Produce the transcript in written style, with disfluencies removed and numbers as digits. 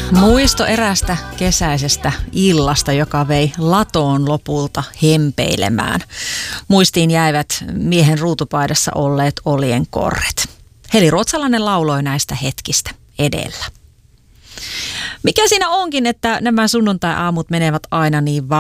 Muisto erästä kesäisestä illasta, joka vei latoon lopulta hempeilemään. Muistiin jäivät miehen ruutupaidassa olleet oljenkorret. Heli Ruotsalainen lauloi näistä hetkistä edellä. Mikä siinä onkin, että nämä sunnuntai-aamut menevät aina niin